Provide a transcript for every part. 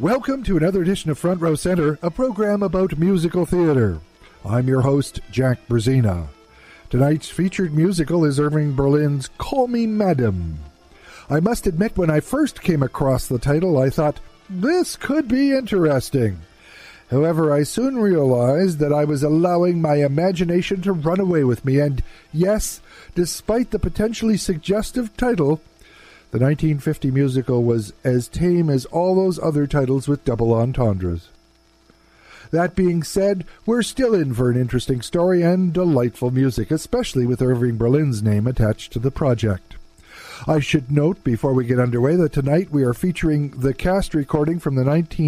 Welcome to another edition of Front Row Center, a program about musical theater. I'm your host, Jack Brzezina. Tonight's featured musical is Irving Berlin's Call Me Madam. I must admit, when I first came across the title, I thought, this could be interesting. However, I soon realized that I was allowing my imagination to run away with me, and yes, despite the potentially suggestive title, the 1950 musical was as tame as all those other titles with double entendres. That being said, we're still in for an interesting story and delightful music, especially with Irving Berlin's name attached to the project. I should note before we get underway that tonight we are featuring the cast recording from the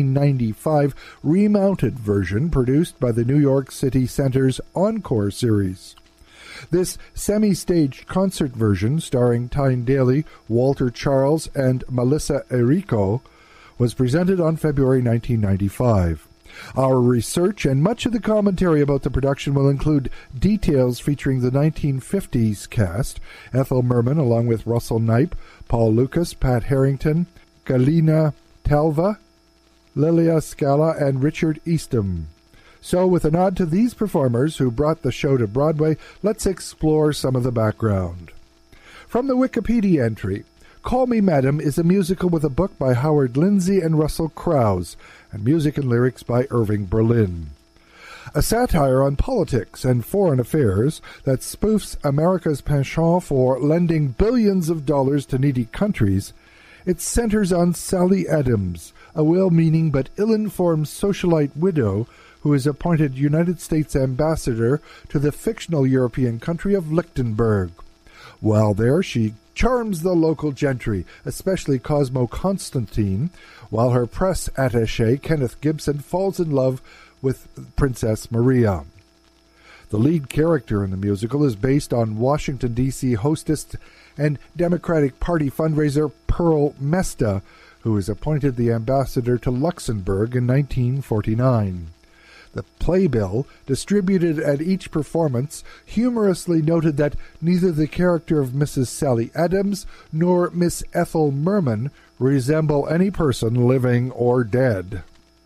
1995 remounted version produced by the New York City Center's Encore series. This semi-staged concert version, starring Tyne Daly, Walter Charles, and Melissa Errico, was presented on February 1995. Our research and much of the commentary about the production will include details featuring the 1950s cast, Ethel Merman along with Russell Knipe, Paul Lucas, Pat Harrington, Galina Talva, Lilia Scala, and Richard Eastham. So, with a nod to these performers who brought the show to Broadway, let's explore some of the background. From the Wikipedia entry, Call Me Madam is a musical with a book by Howard Lindsay and Russell Krause, and music and lyrics by Irving Berlin. A satire on politics and foreign affairs that spoofs America's penchant for lending billions of dollars to needy countries, it centers on Sally Adams, a well-meaning but ill-informed socialite widow who is appointed United States ambassador to the fictional European country of Lichtenberg. While there, she charms the local gentry, especially Cosmo Constantine, while her press attaché, Kenneth Gibson, falls in love with Princess Maria. The lead character in the musical is based on Washington, D.C. hostess and Democratic Party fundraiser Pearl Mesta, who is appointed the ambassador to Luxembourg in 1949. The playbill, distributed at each performance, humorously noted that neither the character of Mrs. Sally Adams nor Miss Ethel Merman resemble any person living or dead.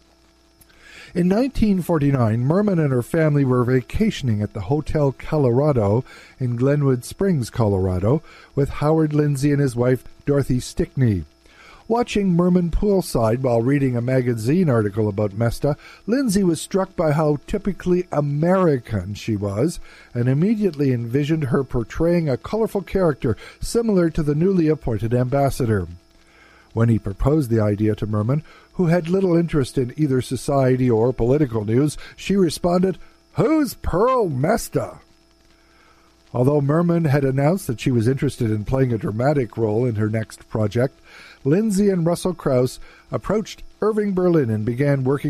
In 1949, Merman and her family were vacationing at the Hotel Colorado in Glenwood Springs, Colorado, with Howard Lindsay and his wife, Dorothy Stickney. Watching Merman poolside while reading a magazine article about Mesta, Lindsay was struck by how typically American she was and immediately envisioned her portraying a colorful character similar to the newly appointed ambassador. When he proposed the idea to Merman, who had little interest in either society or political news, she responded, "Who's Pearl Mesta?" Although Merman had announced that she was interested in playing a dramatic role in her next project, Lindsay and Russell Krause approached Irving Berlin and began working